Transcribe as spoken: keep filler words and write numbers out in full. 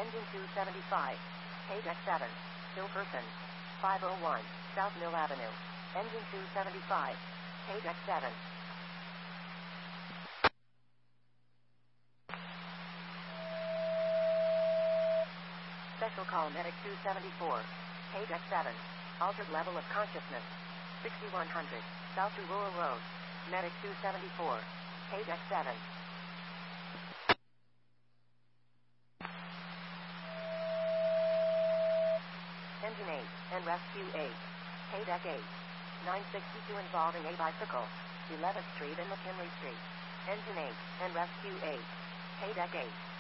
Engine two seventy-five. Page X seven. Silverton. five oh one. South Mill Avenue. Engine two seventy-five. Page X seven. Special call Medic two seventy-four. Page X seven. Altered level of consciousness. sixty-one hundred. South to Rural Road. Medic two seventy-four. Page X seven. Engine eight and Rescue eight. Page X eight. nine sixty-two involving a bicycle. eleventh Street and McKinley Street. Engine eight and Rescue eight. Page X eight.